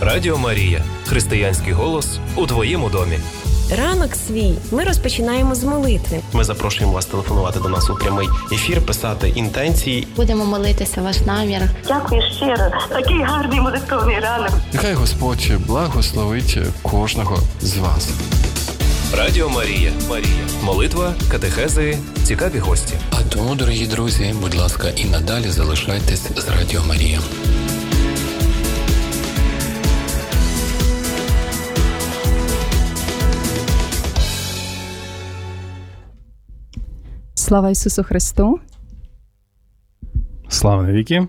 Радіо Марія. Християнський голос у твоєму домі. Ранок свій ми розпочинаємо з молитви. Ми запрошуємо вас телефонувати до нас у прямий ефір, писати інтенції. Будемо молитися ваш намір. Дякую щиро. Такий гарний молитовний ранок. Нехай Господь благословить кожного з вас. Радіо Марія. Молитва, катехези, цікаві гості. А тому, дорогі друзі, будь ласка, і надалі залишайтесь з Радіо Марія. Слава Ісусу Христу! Слава навіки!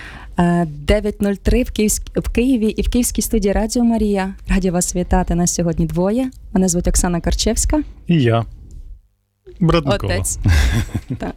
9:03 в Києві і в Київській студії Радіо Марія. Раді вас вітати. Нас сьогодні двоє. Мене звуть Оксана Карчевська. І я. Брат Микола. Отець. Так.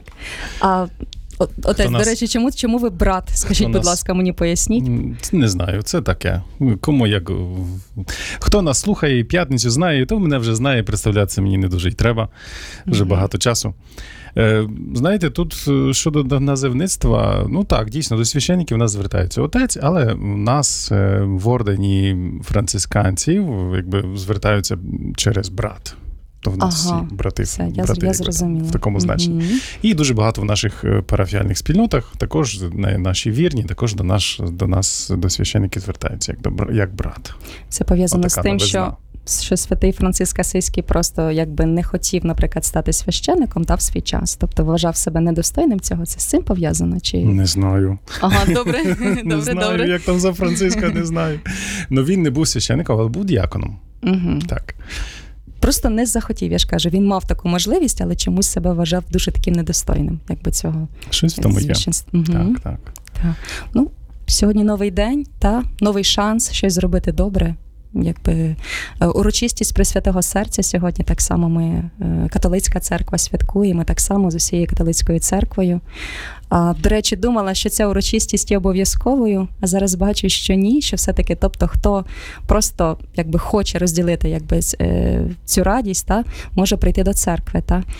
Отець, до речі, чому ви брат? Скажіть, будь ласка, мені поясніть. Не знаю, це таке. Кому як... Хто нас слухає і п'ятницю знає, то мене вже знає, представлятися мені не дуже й треба. Вже багато часу. Знаєте, тут щодо називництва, ну так, дійсно, до священників у нас звертається отець, але у нас в ордені францисканців якби звертаються через брат. То в нас всі брати в такому значенні. І дуже багато в наших парафіальних спільнотах, також наші вірні, також до нас, до священників звертаються як брат. Це пов'язано з тим, що святий Франциск Асизький просто якби не хотів, наприклад, стати священником в свій час. Тобто вважав себе недостойним цього. Це з цим пов'язано? Чи... Не знаю. Ага, добре. Не знаю, як там за Франциска, не знаю. Но він не був священником, але був діаконом. Так. Просто не захотів, я ж кажу. Він мав таку можливість, але чомусь себе вважав дуже таким недостойним, якби цього. Щось в тому є. Так. Ну, сьогодні новий день, новий шанс щось зробити добре. Якби урочистість Пресвятого Серця сьогодні так само ми, католицька церква, святкує, ми так само з усією католицькою церквою. До речі, думала, що ця урочистість є обов'язковою, а зараз бачу, що ні, що все-таки, тобто, хто просто якби хоче розділити цю радість, може прийти до церкви.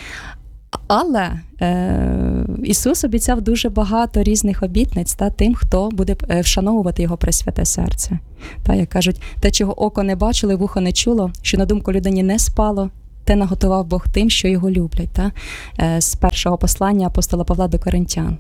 Але Ісус обіцяв дуже багато різних обітниць тим, хто буде вшановувати Його Пресвяте Серце. Як кажуть, те, чого око не бачило, вухо не чуло, що на думку людині не спало, те наготував Бог тим, що Його люблять. З першого послання апостола Павла до Коринтян.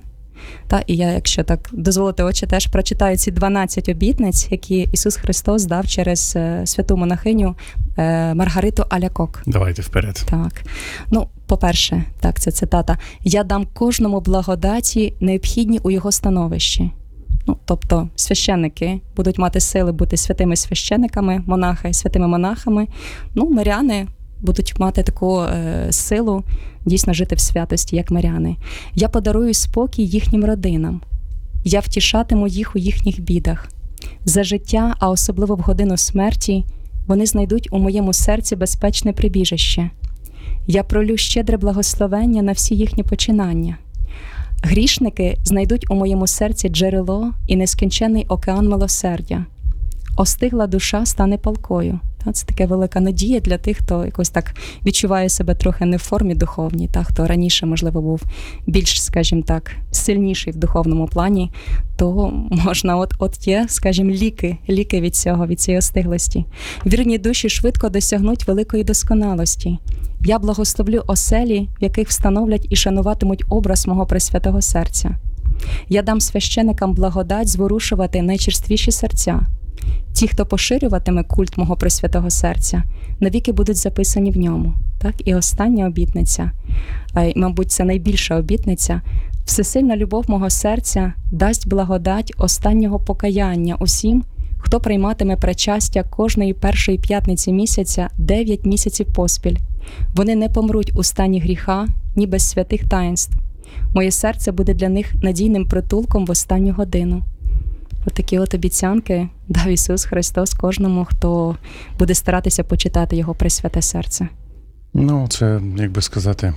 І я, якщо так дозволите, отче, теж прочитаю ці 12 обітниць, які Ісус Христос дав через святу монахиню Маргариту Алякок. Давайте вперед. Так. По-перше, це цитата. «Я дам кожному благодаті, необхідні у його становищі». Тобто священники будуть мати сили бути святими священиками, монахи святими монахами. Миряни будуть мати таку силу дійсно жити в святості, як миряни. «Я подарую спокій їхнім родинам. Я втішатиму їх у їхніх бідах. За життя, а особливо в годину смерті, вони знайдуть у моєму серці безпечне прибіжище. Я пролю щедре благословення на всі їхні починання. Грішники знайдуть у моєму серці джерело і нескінченний океан милосердя. Остигла душа стане палкою». Це така велика надія для тих, хто якось так відчуває себе трохи не в формі духовній, хто раніше, можливо, був більш, скажімо так, сильніший в духовному плані, то можна, є, скажімо, ліки від цього, від цієї остиглості. Вірні душі швидко досягнуть великої досконалості. Я благословлю оселі, в яких встановлять і шануватимуть образ мого Пресвятого Серця. Я дам священикам благодать зворушувати найчерствіші серця. Ті, хто поширюватиме культ мого Пресвятого Серця, навіки будуть записані в ньому. І остання обітниця, мабуть, це найбільша обітниця, всесильна любов мого серця дасть благодать останнього покаяння усім, хто прийматиме причастя кожної першої п'ятниці місяця 9 місяців поспіль. Вони не помруть у стані гріха, ні без святих таїнств. Моє серце буде для них надійним притулком в останню годину. Отакі обіцянки дав Ісус Христос кожному, хто буде старатися почитати Його Пресвяте Серце. Це, як би сказати,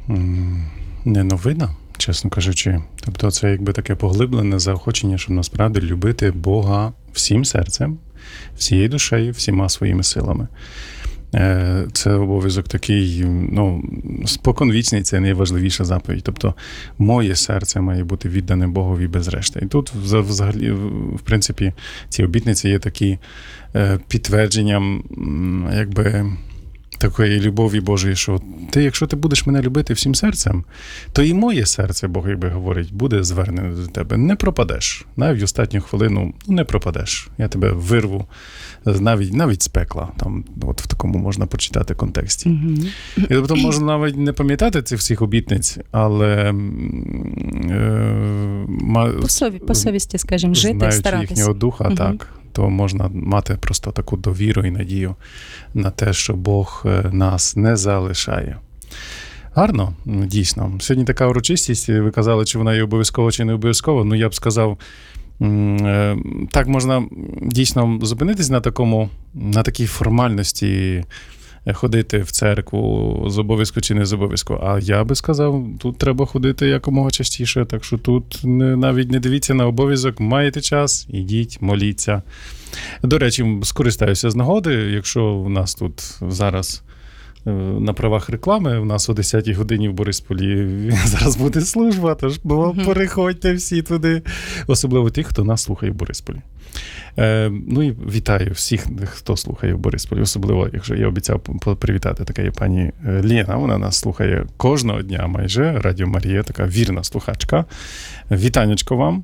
не новина, чесно кажучи. Тобто це якби таке поглиблене заохочення, щоб насправді любити Бога всім серцем, всією душею, всіма своїми силами. Це обов'язок такий, ну, споконвічний, це найважливіша заповідь. Тобто, моє серце має бути віддане Богові без решти. І тут, взагалі, в принципі, ці обітниці є такі підтвердженням, якби, такої любові Божої, що якщо ти будеш мене любити всім серцем, то і моє серце, Бог, якби говорить, буде звернене до тебе. Не пропадеш. Навіть в останню хвилину не пропадеш. Я тебе вирву навіть з пекла. Там, от в такому можна прочитати контексті. Mm-hmm. І тобто можна навіть не пам'ятати цих всіх обітниць, але по совісті, скажімо, жити, знаючи старатися. Їхнього духа, mm-hmm. так, то можна мати просто таку довіру і надію на те, що Бог нас не залишає. Гарно, дійсно. Сьогодні така урочистість, ви казали, чи вона є обов'язкова, чи не обов'язкова. Ну, я б сказав, так можна дійсно зупинитись на такій формальності, ходити в церкву з обов'язку чи не з обов'язку. А я би сказав, тут треба ходити якомога частіше, так що тут навіть не дивіться на обов'язок, маєте час, ідіть, моліться. До речі, скористаюся з нагоди, якщо у нас тут зараз на правах реклами, у нас о 10-й годині в Борисполі зараз буде служба, тож переходьте всі туди, особливо ті, хто нас слухає в Борисполі. Ну і вітаю всіх, хто слухає в Борисполі, особливо, якщо я обіцяв привітати, така є пані Лєна, вона нас слухає кожного дня майже, Радіо Марія, така вірна слухачка. Вітанечко вам.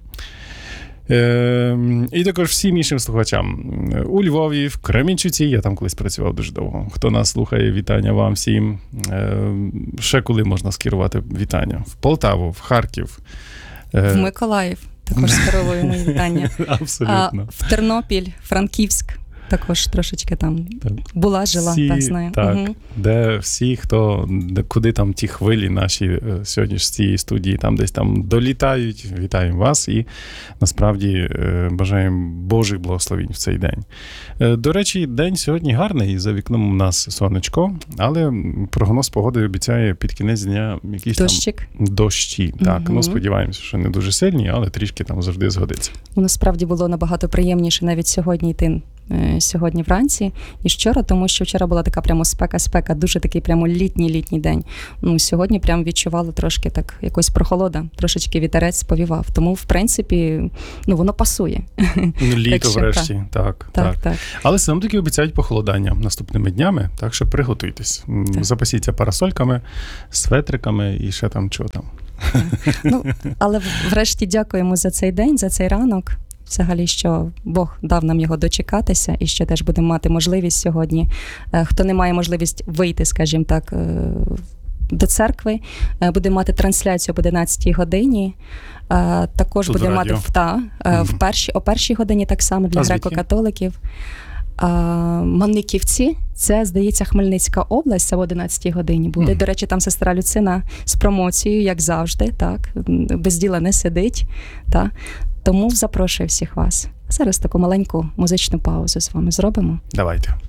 І також всім іншим слухачам у Львові, в Кременчуці, я там колись працював дуже довго. Хто нас слухає, вітання вам всім. Ще коли можна скерувати вітання? В Полтаву, в Харків. В Миколаїв також скеровуємо вітання. Абсолютно. В Тернопіль, Франківськ. Також трошечки там була, жила, всі, так знаю. Так, де всі, куди там ті хвилі наші сьогодні з цієї студії, там десь там долітають, вітаємо вас і насправді бажаємо Божих благословень в цей день. До речі, день сьогодні гарний, за вікном у нас сонечко, але прогноз погоди обіцяє під кінець дня якісь дощик. Там дощі. Так, ну сподіваємося, що не дуже сильні, але трішки там завжди згодиться. Насправді було набагато приємніше навіть сьогодні йти сьогодні вранці, ніж вчора, тому що вчора була така прямо спека, дуже такий прямо літній день. Ну, сьогодні прямо відчувала трошки так якось прохолода, трошечки вітерець повівав. Тому, в принципі, ну, воно пасує. Літо врешті, так. Але все одно таки обіцяють похолодання наступними днями, так що приготуйтесь. Так. Запасіться парасольками, светриками і ще там чого там. Ну, але врешті дякуємо за цей день, за цей ранок. Взагалі, що Бог дав нам його дочекатися і що теж будемо мати можливість сьогодні. Хто не має можливість вийти, скажімо так, до церкви, будемо мати трансляцію об 11-й годині. Також будемо мати о 1-й годині так само для греко-католиків. Манниківці, це, здається, Хмельницька область, це в 11-й годині буде. До речі, там сестра Люцина з промоцією, як завжди, так, без діла не сидить, так. Тому запрошую всіх вас. Зараз таку маленьку музичну паузу з вами зробимо. Давайте.